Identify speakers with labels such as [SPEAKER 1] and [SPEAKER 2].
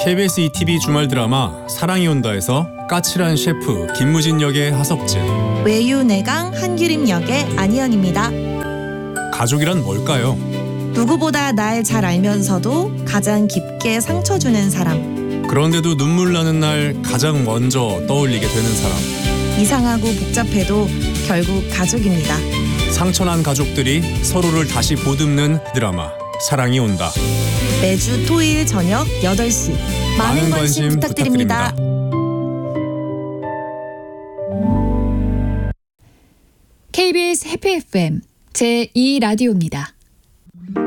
[SPEAKER 1] KBS ETV 주말 드라마 사랑이 온다에서 까칠한 셰프 김무진 역의 하석진,
[SPEAKER 2] 외유내강 한규림 역의 안희연입니다.
[SPEAKER 1] 가족이란 뭘까요?
[SPEAKER 2] 누구보다 날 잘 알면서도 가장 깊게 상처 주는 사람,
[SPEAKER 1] 그런데도 눈물 나는 날 가장 먼저 떠올리게 되는 사람.
[SPEAKER 2] 이상하고 복잡해도 결국 가족입니다.
[SPEAKER 1] 상처난 가족들이 서로를 다시 보듬는 드라마 사랑이 온다.
[SPEAKER 2] 매주 토요일 저녁 8시 많은 관심 부탁드립니다.
[SPEAKER 3] KBS 해피 FM 제2라디오입니다.